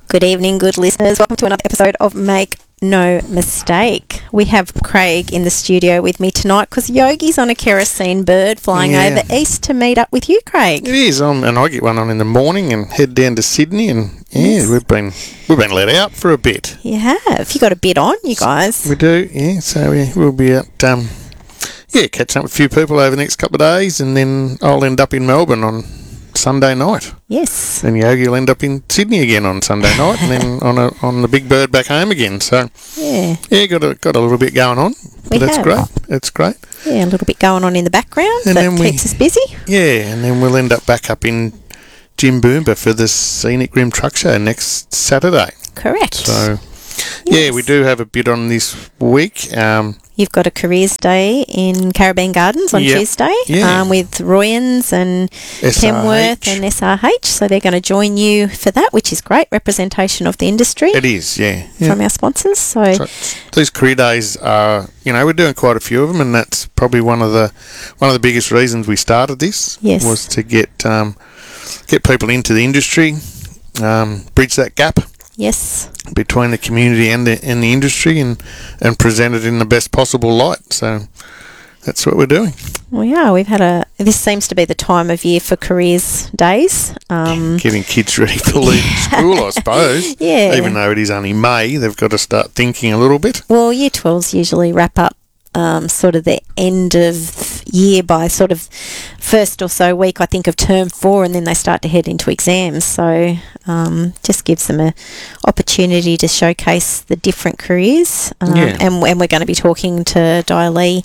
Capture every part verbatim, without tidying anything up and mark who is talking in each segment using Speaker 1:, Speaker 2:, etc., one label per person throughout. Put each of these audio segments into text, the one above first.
Speaker 1: Good evening, good listeners. Welcome to another episode of Make No Mistake. We have Craig in the studio with me tonight because Yogi's on a kerosene bird flying
Speaker 2: Yeah.
Speaker 1: over east to meet up with you, Craig.
Speaker 2: It is, um, and I get one on in the morning and head down to Sydney, and yeah,
Speaker 1: Yes.
Speaker 2: we've been we've been let out for a bit.
Speaker 1: You have. You got a bit on, you guys.
Speaker 2: We do, yeah. So we, we'll be out, um, yeah, catching up with a few people over the next couple of days, and then I'll end up in Melbourne on Sunday night.
Speaker 1: Yes.
Speaker 2: Then Yogi will end up in Sydney again on Sunday night, and then on a, on the big bird back home again. So
Speaker 1: Yeah.
Speaker 2: yeah, got a got a little bit going on.
Speaker 1: We
Speaker 2: But that's
Speaker 1: have.
Speaker 2: great. It's great.
Speaker 1: Yeah, a little bit going on in the background
Speaker 2: And
Speaker 1: that
Speaker 2: then we-
Speaker 1: keeps us busy.
Speaker 2: Yeah, and then we'll end up back up in Jimboomba for the Scenic Rim Truck Show next Saturday.
Speaker 1: Correct.
Speaker 2: So, yeah, we
Speaker 1: Yes.
Speaker 2: do have a bit on this week. Um,
Speaker 1: You've got a careers day in Caribbean Gardens on
Speaker 2: Yep.
Speaker 1: Tuesday
Speaker 2: Yeah.
Speaker 1: um, with Royans and
Speaker 2: S R H.
Speaker 1: Kenworth and S R H. So they're going to join you for that, which is great representation of the industry
Speaker 2: It is, yeah. yeah.
Speaker 1: from our sponsors. So,
Speaker 2: So these career days are, you know, we're doing quite a few of them, and that's probably one of the one of the biggest reasons we started this.
Speaker 1: Yes.
Speaker 2: Was to get um, get people into the industry, um, bridge that gap
Speaker 1: yes,
Speaker 2: between the community and the and the industry, and and present it in the best possible light. So that's what we're doing.
Speaker 1: well, yeah, we've had a. This seems to be the time of year for careers days. Um,
Speaker 2: Getting kids ready for leaving school, I suppose.
Speaker 1: Yeah.
Speaker 2: Even though it is only May, they've got to start thinking a little bit.
Speaker 1: Well, Year twelves usually wrap up um, sort of the end of year by sort of first or so week, I think, of term four, and then they start to head into exams. So um, just gives them a opportunity to showcase the different careers. Um,
Speaker 2: Yeah.
Speaker 1: and, and we're going to be talking to Di Lee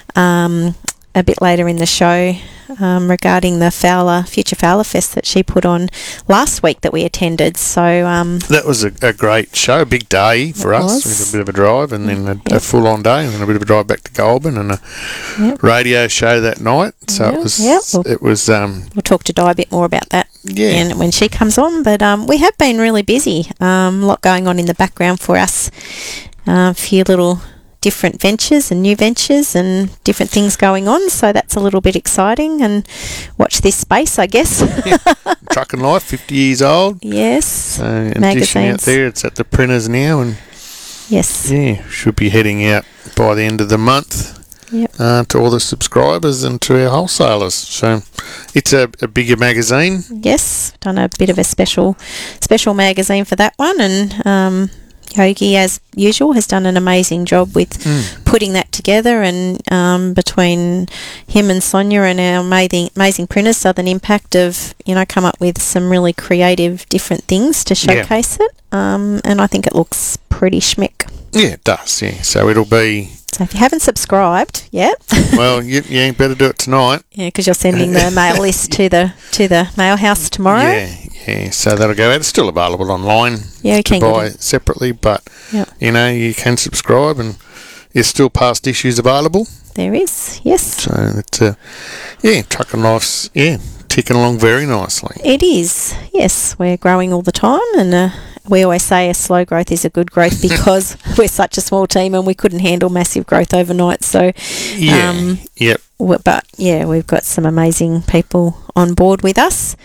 Speaker 1: um, a bit later in the show um, regarding the Fowler Future Fowler Fest that she put on last week that we attended. So um,
Speaker 2: That was a, a great show, a big day for
Speaker 1: It
Speaker 2: us.
Speaker 1: was.
Speaker 2: We had a bit of a drive, and then a,
Speaker 1: Yep.
Speaker 2: a full-on day, and then a bit of a drive back to Goulburn, and a
Speaker 1: Yep.
Speaker 2: radio show that night. So
Speaker 1: Yeah,
Speaker 2: it was,
Speaker 1: yep. Well-
Speaker 2: it was, um,
Speaker 1: we'll talk to Di a bit more about that.
Speaker 2: yeah,
Speaker 1: And when she comes on, but um, we have been really busy. Um, a lot going on in the background for us. Uh, a few little different ventures and new ventures and different things going on. So that's a little bit exciting. And watch this space, I guess.
Speaker 2: Trucking Life, fifty years old.
Speaker 1: Yes.
Speaker 2: So in addition out
Speaker 1: Magazines.
Speaker 2: there, it's at the printers now, and
Speaker 1: Yes.
Speaker 2: yeah, should be heading out by the end of the month.
Speaker 1: Yep.
Speaker 2: Uh, to all the subscribers and to our wholesalers. So it's a, a bigger magazine.
Speaker 1: Yes. Done a bit of a special, special magazine for that one, and um, Yogi, as usual, has done an amazing job with
Speaker 2: Mm.
Speaker 1: putting that together, and um, between him and Sonia and our amazing, amazing printers, Southern Impact, have, you know, come up with some really creative different things to
Speaker 2: Yeah.
Speaker 1: showcase it, um, and I think it looks pretty schmick.
Speaker 2: Yeah, it does, yeah. So it'll be,
Speaker 1: So if you haven't subscribed yet,
Speaker 2: well, you, you better do it tonight.
Speaker 1: yeah, because you're sending the mail list to the to the mail house tomorrow.
Speaker 2: Yeah, yeah. So that'll go out. It's still available online
Speaker 1: Yeah, you
Speaker 2: to
Speaker 1: can get
Speaker 2: buy
Speaker 1: it.
Speaker 2: separately, but,
Speaker 1: Yep.
Speaker 2: you know, you can subscribe, and there's still past issues available.
Speaker 1: There is, yes.
Speaker 2: So it's, uh, yeah, Trucking Life's, yeah, ticking along very nicely.
Speaker 1: It is, yes. We're growing all the time, and uh, we always say a slow growth is a good growth because we're such a small team and we couldn't handle massive growth overnight. So,
Speaker 2: Yeah,
Speaker 1: um,
Speaker 2: yep.
Speaker 1: w- but yeah, we've got some amazing people on board with us,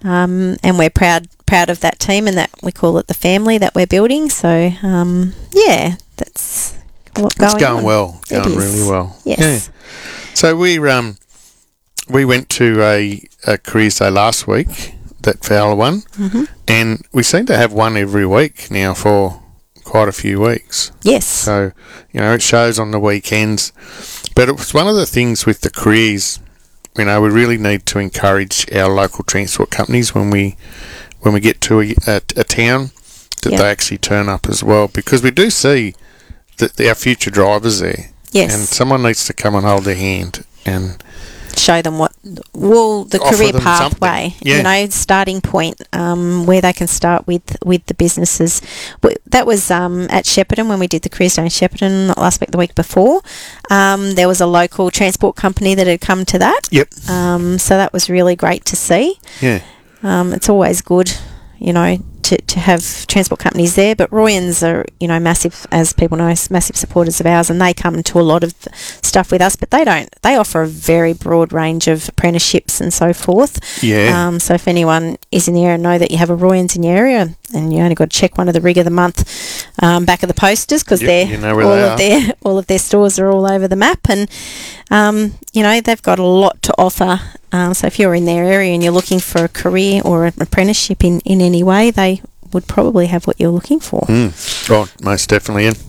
Speaker 1: um, and we're proud proud of that team, and that we call it the family that we're building. So, um, yeah, that's a lot going
Speaker 2: It's going
Speaker 1: on.
Speaker 2: well,
Speaker 1: It
Speaker 2: going
Speaker 1: is.
Speaker 2: really well.
Speaker 1: Yes.
Speaker 2: Yeah. So we um we went to a, a careers day last week, that Fowler one,
Speaker 1: Mm-hmm.
Speaker 2: and we seem to have one every week now for quite a few weeks.
Speaker 1: Yes.
Speaker 2: So, you know, it shows on the weekends. But it was one of the things with the careers, you know, we really need to encourage our local transport companies when we when we get to a, a, a town that
Speaker 1: Yeah.
Speaker 2: they actually turn up as well, because we do see that our future drivers there.
Speaker 1: Yes.
Speaker 2: And someone needs to come and hold their hand and
Speaker 1: show them what, well, the
Speaker 2: Offer
Speaker 1: career
Speaker 2: them
Speaker 1: pathway,
Speaker 2: something. Yeah.
Speaker 1: you know, starting point, um, where they can start with, with the businesses. W- That was um, at Shepparton when we did the Careers Day in Shepparton, not last week, the week before. Um, there was a local transport company that had come to that.
Speaker 2: Yep.
Speaker 1: Um, so that was really great to see.
Speaker 2: Yeah.
Speaker 1: Um, it's always good, you know, to, to have transport companies there. But Royans are, you know, massive, as people know, massive supporters of ours, and they come to a lot of stuff with us. But they don't. They offer a very broad range of apprenticeships and so forth.
Speaker 2: Yeah.
Speaker 1: Um, so if anyone is in the area and know that you have a Royans in your area, and you only got to check one of the rig of the month um, back of the posters, because
Speaker 2: Yep,
Speaker 1: they're
Speaker 2: you know where
Speaker 1: all
Speaker 2: they
Speaker 1: of
Speaker 2: are.
Speaker 1: their all of their stores are all over the map, and um, you know, they've got a lot to offer. Um, so if you're in their area and you're looking for a career or an apprenticeship in, in any way, they would probably have what you're looking for.
Speaker 2: Mm. Oh, most definitely. And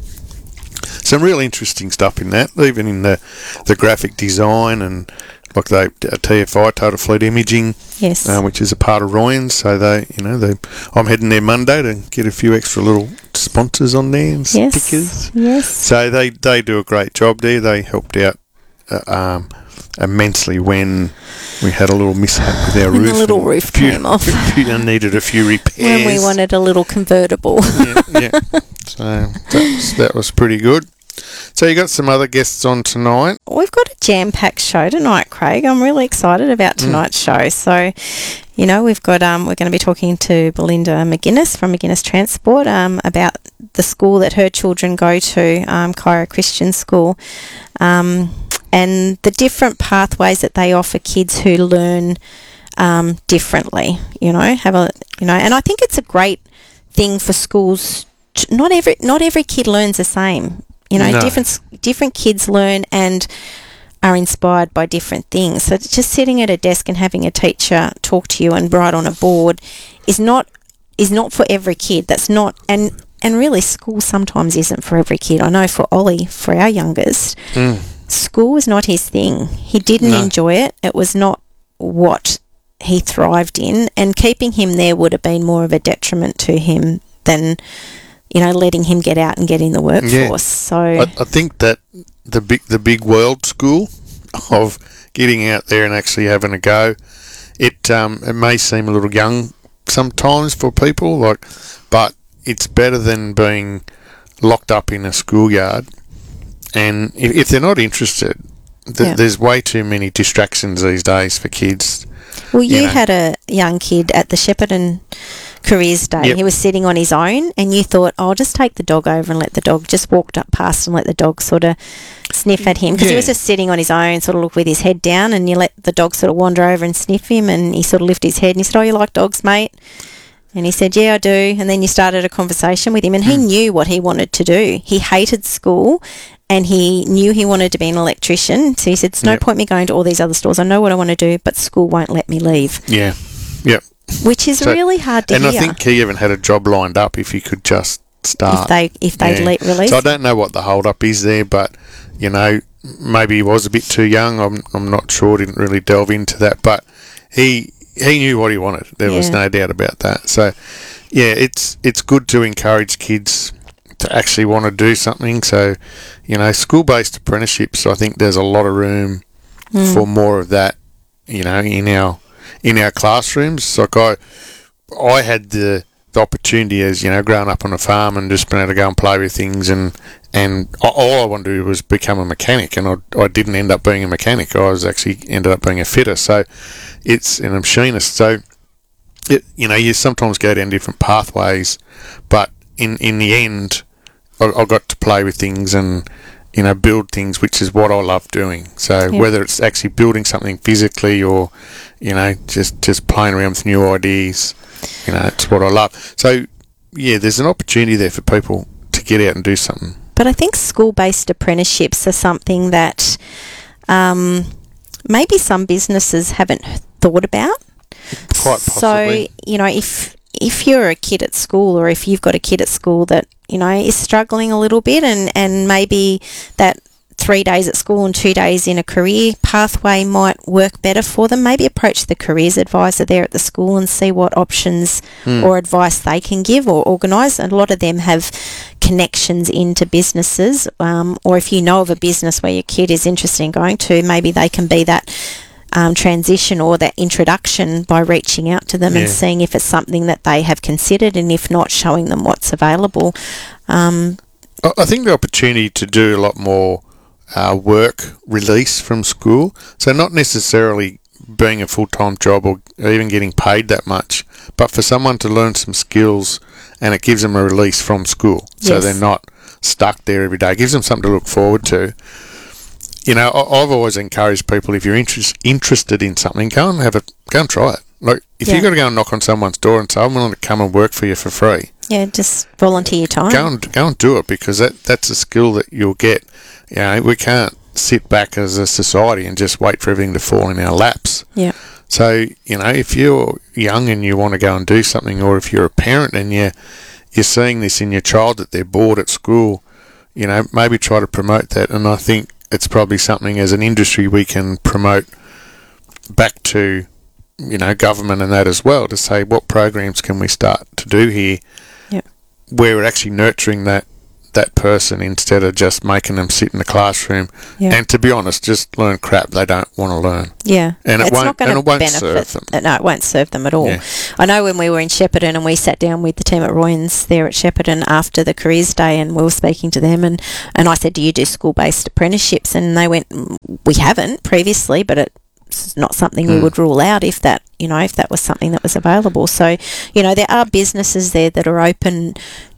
Speaker 2: some real interesting stuff in that, even in the the graphic design and like they uh, T F I, Total Fleet Imaging,
Speaker 1: Yes.
Speaker 2: uh, which is a part of Royans. So they, you know, they. I'm heading there Monday to get a few extra little sponsors on there and
Speaker 1: yes.
Speaker 2: stickers.
Speaker 1: Yes.
Speaker 2: So they they do a great job there. They helped out uh, um, immensely when we had a little mishap with our
Speaker 1: When
Speaker 2: roof.
Speaker 1: the little
Speaker 2: and
Speaker 1: roof
Speaker 2: a few-
Speaker 1: came off.
Speaker 2: few- needed a few repairs.
Speaker 1: When we wanted a little convertible.
Speaker 2: yeah, yeah. So that was, that was pretty good. So you got some other guests on tonight.
Speaker 1: We've got a jam-packed show tonight, Craig. I'm really excited about tonight's show. So, you know, we've got um, we're going to be talking to Belinda McGuinness from McGuinness Transport um, about the school that her children go to, um, Cairo Christian School, um, and the different pathways that they offer kids who learn um, differently. You know, have a you know, and I think it's a great thing for schools. To, not every not every kid learns the same. You know,
Speaker 2: No.
Speaker 1: different different kids learn and are inspired by different things. So just sitting at a desk and having a teacher talk to you and write on a board is not is not for every kid. That's not and and really school sometimes isn't for every kid. I know for Ollie, for our youngest,
Speaker 2: Mm.
Speaker 1: school was not his thing. He didn't
Speaker 2: No.
Speaker 1: enjoy it. It was not what he thrived in, and keeping him there would have been more of a detriment to him than, you know, letting him get out and get in the workforce.
Speaker 2: Yeah.
Speaker 1: So
Speaker 2: I, I think that the big the big world school of getting out there and actually having a go, it um, it may seem a little young sometimes for people, like, but it's better than being locked up in a schoolyard. And if, if they're not interested, th-
Speaker 1: Yeah.
Speaker 2: there's way too many distractions these days for kids.
Speaker 1: Well, you
Speaker 2: you know.
Speaker 1: had a young kid at the Shepparton Careers Day.
Speaker 2: Yep.
Speaker 1: He was sitting on his own, and you thought, oh, I'll just take the dog over and let the dog, just walked up past and let the dog sort of sniff at him, because he was
Speaker 2: Yeah.
Speaker 1: just sitting on his own, sort of look with his head down, and you let the dog sort of wander over and sniff him, and he sort of lifted his head and he said, oh, you like dogs, mate? And he said, yeah, I do. And then you started a conversation with him, and he knew what he wanted to do. He hated school, and he knew he wanted to be an electrician. So he said, there's no
Speaker 2: Yep.
Speaker 1: point me going to all these other stores. I know what I want to do, but school won't let me leave.
Speaker 2: Yeah, yep.
Speaker 1: Which is
Speaker 2: So-
Speaker 1: really hard to
Speaker 2: And
Speaker 1: hear.
Speaker 2: I think he even had a job lined up if he could just start.
Speaker 1: if they if they
Speaker 2: Yeah.
Speaker 1: le- release.
Speaker 2: So I don't know what the hold up is there, but you know, maybe he was a bit too young. I'm I'm not sure. Didn't really delve into that, but he he knew what he wanted. There was
Speaker 1: Yeah.
Speaker 2: no doubt about that. So yeah, it's it's good to encourage kids to actually want to do something. So you know, school based apprenticeships. I think there's a lot of room
Speaker 1: Mm.
Speaker 2: for more of that. You know, in our in our classrooms. Like I I had the the opportunity as, you know, growing up on a farm and just being able to go and play with things, and and a- all I wanted to do was become a mechanic, and I, I didn't end up being a mechanic. I was actually ended up being a fitter, so it's and a machinist. So it, you know, you sometimes go down different pathways, but in in the end, I, I got to play with things and, you know, build things, which is what I love doing. So
Speaker 1: Yeah.
Speaker 2: whether it's actually building something physically or, you know, just just playing around with new ideas, you know, it's what I love. So yeah, there's an opportunity there for people to get out and do something.
Speaker 1: But I think school-based apprenticeships are something that um, maybe some businesses haven't thought about.
Speaker 2: Quite possibly.
Speaker 1: So, you know, if if you're a kid at school, or if you've got a kid at school that, you know, is struggling a little bit, and, and maybe that three days at school and two days in a career pathway might work better for them, maybe approach the careers advisor there at the school and see what options
Speaker 2: Hmm.
Speaker 1: or advice they can give or organise. And a lot of them have connections into businesses, um, or if you know of a business where your kid is interested in going to, maybe they can be that um, transition or that introduction by reaching out to them
Speaker 2: Yeah.
Speaker 1: and seeing if it's something that they have considered, and if not, showing them what's available. Um,
Speaker 2: I I think the opportunity to do a lot more uh, work release from school. So not necessarily being a full-time job or even getting paid that much, but for someone to learn some skills and it gives them a release from school, so
Speaker 1: Yes.
Speaker 2: they're not stuck there every day. It gives them something to look forward to. You know, I, I've always encouraged people, if you're interest, interested in something, go and have a go and try it. Like, if
Speaker 1: Yeah.
Speaker 2: you've got to go and knock on someone's door and say, I'm willing to come and work for you for free,
Speaker 1: Yeah, just volunteer your time.
Speaker 2: go and go and do it, because that that's a skill that you'll get. You know, we can't sit back as a society and just wait for everything to fall in our laps.
Speaker 1: Yeah.
Speaker 2: So, you know, if you're young and you want to go and do something, or if you're a parent and you're, you're seeing this in your child that they're bored at school, you know, maybe try to promote that. And I think it's probably something as an industry we can promote back to, you know, government and that as well, to say what programs can we start to do here,
Speaker 1: Yep.
Speaker 2: where we're actually nurturing that that person instead of just making them sit in the classroom
Speaker 1: Yeah.
Speaker 2: and, to be honest, just learn crap they don't want to learn.
Speaker 1: Yeah,
Speaker 2: And it
Speaker 1: it's
Speaker 2: won't-
Speaker 1: not going
Speaker 2: and
Speaker 1: to
Speaker 2: it won't
Speaker 1: benefit
Speaker 2: serve them.
Speaker 1: uh, No, it won't serve them at all.
Speaker 2: Yeah.
Speaker 1: I know when we were in Shepparton and we sat down with the team at Royans there at Shepparton after the careers day, and we were speaking to them, and, and I said, do you do school-based apprenticeships? And they went, "Mm, we haven't previously, but it's not something we
Speaker 2: Mm.
Speaker 1: would rule out if that, you know, if that was something that was available. So, you know, there are businesses there that are open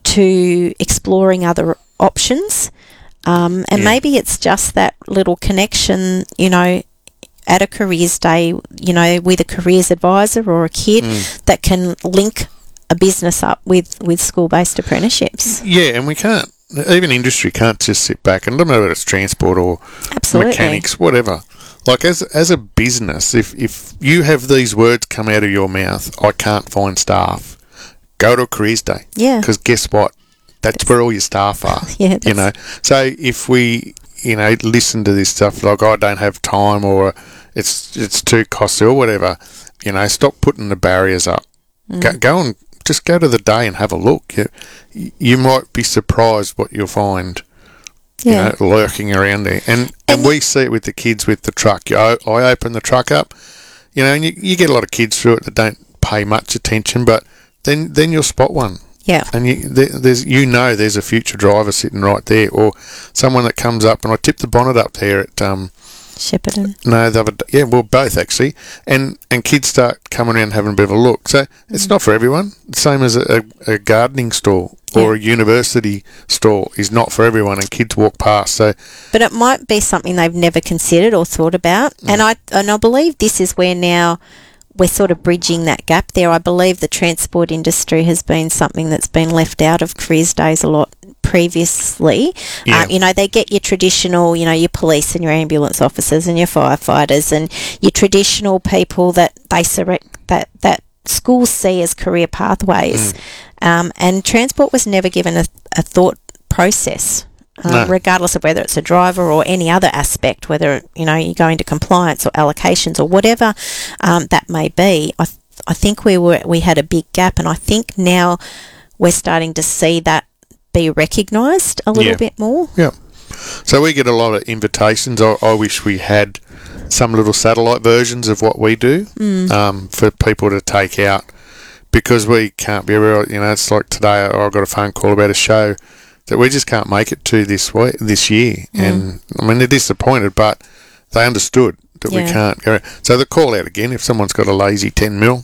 Speaker 1: to exploring other options. Um, and
Speaker 2: Yeah.
Speaker 1: maybe it's just that little connection, you know, at a careers day, you know, with a careers advisor or a kid
Speaker 2: Mm.
Speaker 1: that can link a business up with, with school-based apprenticeships.
Speaker 2: Yeah, and we can't, even industry can't just sit back, and no matter whether it's transport or
Speaker 1: Absolutely.
Speaker 2: mechanics, whatever. Like, as as a business, if, if you have these words come out of your mouth, I can't find staff, go to a careers day.
Speaker 1: Yeah.
Speaker 2: Because guess what? That's where all your staff are.
Speaker 1: Yeah,
Speaker 2: You know, so if we, you know, listen to this stuff like, I don't have time, or it's it's too costly or whatever, you know, stop putting the barriers up.
Speaker 1: Mm.
Speaker 2: Go, go and just go to the day and have a look. You, you might be surprised what you'll find,
Speaker 1: Yeah.
Speaker 2: you know, lurking around there. And, and,
Speaker 1: And-
Speaker 2: we see it with the kids with the truck. You, I, I open the truck up, you know, and you, you get a lot of kids through it that don't pay much attention, but then, then you'll spot one.
Speaker 1: Yeah.
Speaker 2: And you, there, there's, you know, there's a future driver sitting right there, or someone that comes up, and I tip the bonnet up there at, um,
Speaker 1: Shepparton.
Speaker 2: no, the other, yeah, well, both actually, and and kids start coming around and having a bit of a look. So it's not for everyone. Same as a, a, a gardening store or
Speaker 1: Yeah.
Speaker 2: a university store is not for everyone, and kids walk past. So
Speaker 1: But it might be something they've never considered or thought about.
Speaker 2: Mm.
Speaker 1: And I and I believe this is where now we're sort of bridging that gap there. I believe the transport industry has been something that's been left out of careers days a lot previously.
Speaker 2: Yeah.
Speaker 1: Um, you know, they get your traditional, you know, your police and your ambulance officers and your firefighters and your traditional people that they select, that that schools see as career pathways. Um, and transport was never given a, a thought process. Uh,
Speaker 2: No.
Speaker 1: regardless of whether it's a driver or any other aspect, whether, you know, you go into compliance or allocations or whatever um, that may be. I, th- I think we were we had a big gap, and I think now we're starting to see that be recognised a little
Speaker 2: Yeah.
Speaker 1: bit more.
Speaker 2: yeah, so we get a lot of invitations. I, I wish we had some little satellite versions of what we do um, for people to take out, because we can't be everywhere. You know, it's like today I got a phone call about a show that we just can't make it to this week, this year. And I mean, they're disappointed, but they understood that we
Speaker 1: Yeah.
Speaker 2: can't go. So they call out again if someone's got a lazy ten mil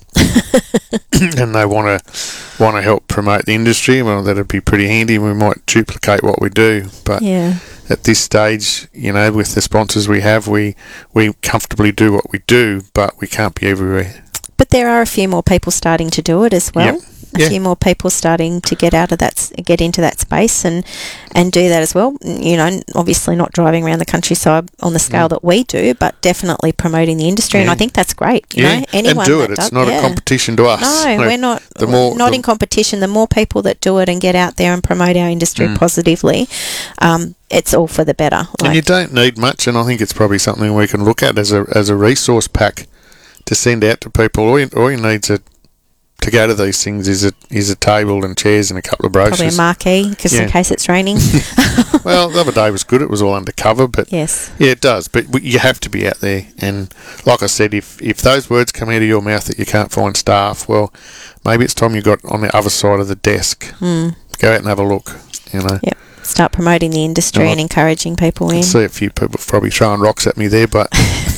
Speaker 2: and they want to want to help promote the industry. Well, that'd be pretty handy. We might duplicate what we do, but
Speaker 1: Yeah.
Speaker 2: at this stage, you know, with the sponsors we have, we we comfortably do what we do, but we can't be everywhere.
Speaker 1: But there are a few more people starting to do it as well.
Speaker 2: Yep.
Speaker 1: A
Speaker 2: Yeah.
Speaker 1: few more people starting to get out of that, s- get into that space and and do that as well. You know, obviously not driving around the countryside on the scale that we do, but definitely promoting the industry. And
Speaker 2: Yeah.
Speaker 1: I think that's great. You know, anyone
Speaker 2: and do
Speaker 1: that
Speaker 2: it. It's
Speaker 1: does-
Speaker 2: not
Speaker 1: yeah.
Speaker 2: a competition to us.
Speaker 1: No,
Speaker 2: Like,
Speaker 1: we're not.
Speaker 2: the
Speaker 1: we're
Speaker 2: more-
Speaker 1: not
Speaker 2: the-
Speaker 1: in competition. The more people that do it and get out there and promote our industry
Speaker 2: Mm.
Speaker 1: positively, um, it's all for the better.
Speaker 2: And you
Speaker 1: Like,
Speaker 2: don't need much, and I think it's probably something we can look at as a as a resource pack to send out to people. All you, all you need to to go to these things is a is a table and chairs and a couple of
Speaker 1: probably a
Speaker 2: brochures.
Speaker 1: marquee, because
Speaker 2: Yeah.
Speaker 1: in case it's raining.
Speaker 2: Well, the other day was good. It was all undercover, but
Speaker 1: Yes.
Speaker 2: yeah, it does. But w- you have to be out there, and like I said, if if those words come out of your mouth that you can't find staff, well, maybe it's time you got on the other side of the desk.
Speaker 1: Mm.
Speaker 2: Go out and have a look. You know.
Speaker 1: Yep. Start promoting the industry
Speaker 2: Oh,
Speaker 1: and encouraging people
Speaker 2: I
Speaker 1: in.
Speaker 2: see a few people probably throwing rocks at me there, but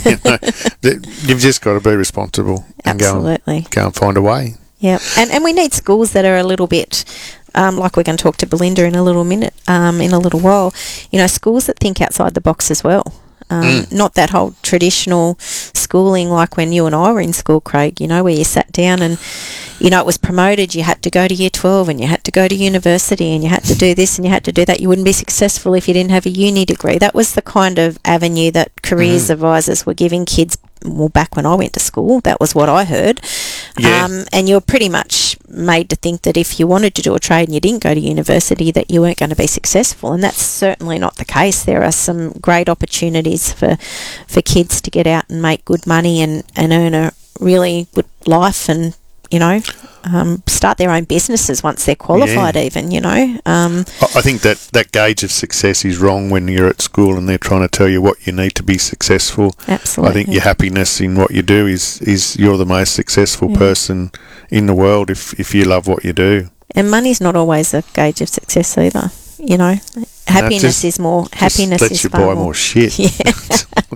Speaker 2: you know, th- you've just got to be responsible and go
Speaker 1: Absolutely.
Speaker 2: and, go and find a way.
Speaker 1: Yeah, and and we need schools that are a little bit, um, like we're going to talk to Belinda in a little minute, um, in a little while. You know, schools that think outside the box as well. Um,
Speaker 2: Mm.
Speaker 1: Not that whole traditional schooling like when you and I were in school, Craig, you know, where you sat down and, you know, it was promoted, you had to go to year twelve and you had to go to university and you had to do this and you had to do that. You wouldn't be successful if you didn't have a uni degree. That was the kind of avenue that careers
Speaker 2: Mm.
Speaker 1: advisors were giving kids. Well, back when I went to school, that was what I heard.
Speaker 2: Yeah.
Speaker 1: Um, and you're pretty much made to think that if you wanted to do a trade and you didn't go to university, that you weren't going to be successful. And that's certainly not the case. There are some great opportunities for, for kids to get out and make good money and, and earn a really good life and, you know, um, start their own businesses once they're qualified
Speaker 2: Yeah.
Speaker 1: even, you know. Um,
Speaker 2: I I think that, that gauge of success is wrong when you're at school and they're trying to tell you what you need to be successful.
Speaker 1: absolutely.
Speaker 2: I think your happiness in what you do is, is you're the most successful
Speaker 1: Yeah.
Speaker 2: person in the world if, if you love what you do.
Speaker 1: And money's not always a gauge of success either, you know. Happiness
Speaker 2: just-
Speaker 1: is more,
Speaker 2: Just
Speaker 1: happiness
Speaker 2: lets
Speaker 1: is
Speaker 2: you
Speaker 1: far
Speaker 2: buy
Speaker 1: more.
Speaker 2: more shit.
Speaker 1: Yeah.